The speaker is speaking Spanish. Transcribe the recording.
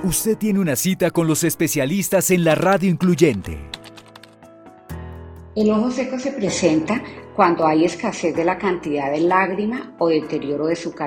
Usted tiene una cita con los especialistas en la radio incluyente. El ojo seco se presenta cuando hay escasez de la cantidad de lágrima o deterioro de su calidad.